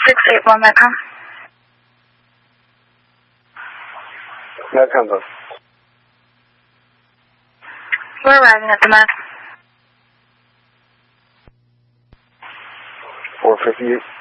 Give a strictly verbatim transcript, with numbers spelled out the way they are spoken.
six eight one Metcon. Metcon, bus. We're arriving at the Met. four fifty-eight.